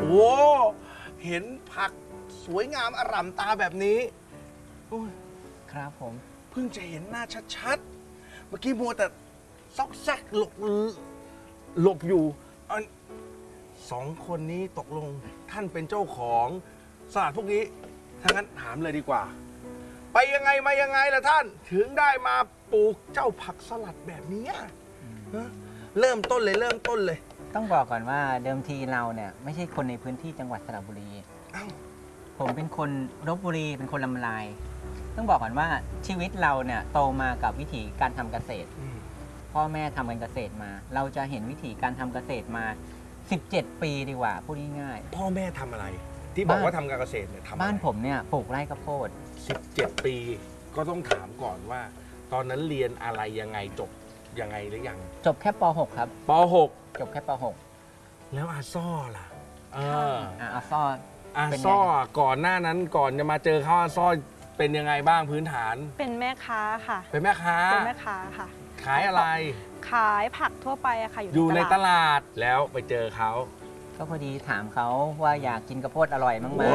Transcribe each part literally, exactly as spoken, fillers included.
อ้เห็นผักสวยงามอร่ำตาแบบนี้ครับผมเพิ่งจะเห็นหน้าชัดๆเมื่อกี้มัวแต่ซอกแซกหลบหลบอยู่สองคนนี้ตกลงท่านเป็นเจ้าของสลัดพวกนี้ถ้างั้นถามเลยดีกว่าไปยังไงมายังไงล่ะท่านถึงได้มาปลูกเจ้าผักสลัดแบบนี้เริ่มต้นเลยเริ่มต้นเลยต้องบอกก่อนว่าเดิมทีเราเนี่ยไม่ใช่คนในพื้นที่จังหวัดสระบุรีผมเป็นคนลพบุรีเป็นคนลำลายต้องบอกก่อนว่าชีวิตเราเนี่ยโตมากับวิถีการทำเกษตรพ่อแม่ทำการเกษตรมาเราจะเห็นวิถีการทำเกษตรมาสิบเจ็ดปีดีกว่าพูดง่ายๆพ่อแม่ทำอะไรที่บอกว่าทำการเกษตรเนี่ยทำบ้านผมเนี่ยปลูกไร่ข้าวโพดสิบเจ็ดปีก็ต้องถามก่อนว่าตอนนั้นเรียนอะไรยังไงจบยังไงหรือยังจบแค่ป หก ครับป หกจบแค่ป หกแล้วอาซ่อล่ะเอออาซ่ออาซ่อก่อนหน้านั้นก่อนจะมาเจอเขาอาซ่อเป็นยังไงบ้างพื้นฐานเป็นแม่ค้าค่ะเป็นแม่ค้าเป็นแม่ค้าค่ะขายอะไรขายผักทั่วไปอะค่ะอยู่ในตลาดแล้วไปเจอเขาก็พอดีถามเขาว่าอยากกินข้าวโพดอร่อยมั้งไหม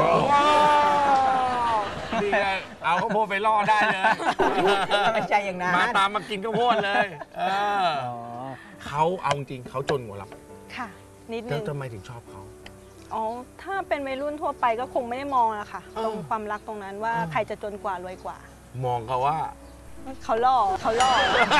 นี่ไงเอาข้าวโพดไปล่อได้เลยไม่ใช่อย่างนั้นมาตามมากินข้าวโพดเลยเขาเอาจริงเขาจนกว่าเราค่ะนิดนึงแล้วทำไมถึงชอบเขาอ๋อถ้าเป็นวัยรุ่นทั่วไปก็คงไม่ได้มองอะค่ะตรงความรักตรงนั้นว่าใครจะจนกว่ารวยกว่ามองเขาว่าเขาล่อเขาล่อ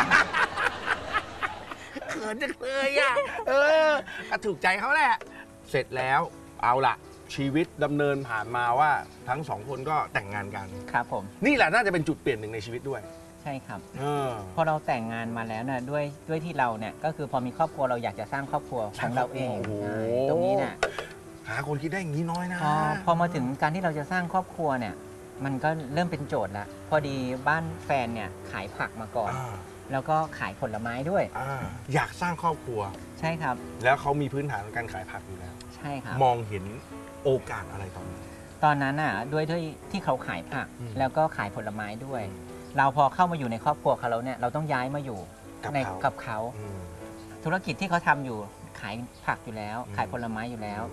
เขินจังเลยอ่ะเออก็ถูกใจเขาแหละเสร็จแล้วเอาล่ะชีวิตดำเนินผ่านมาว่าทั้งสองคนก็แต่งงานกันครับผมนี่แหละน่าจะเป็นจุดเปลี่ยนหนึ่งในชีวิตด้วยใช่ครับออพอเราแต่งงานมาแล้วนะด้วยด้วยที่เราเนี่ยก็คือพอมีครอบครัวเราอยากจะสร้างครอบครัวของเราเองตรงนี้เนี่ยหาคนคิดได้อย่างนี้น้อยนะพอพอมาถึงการที่เราจะสร้างครอบครัวเนี่ยมันก็เริ่มเป็นโจทย์แล้วพอดีบ้านแฟนเนี่ยขายผักมาก่อนแล้วก็ขายผลไม้ด้วยออยากสร้างครอบครัวใช่ครับแล้วเขามีพื้นฐานการขายผักอยู่แล้วใช่ครับมองเห็นโอกาสอะไรตอนนั้นตอนนั้นอ่ะด้วยด้วยที่เขาขายผักแล้วก็ขายผลไม้ด้วย เราพอเข้ามาอยู่ในครอบครัวเขาแล้วเนี่ยเราต้องย้ายมาอยู่ในกับเขาธุรกิจที่เขาทำอยู่ขายผักอยู่แล้วขายผลไม้อยู่แล้ว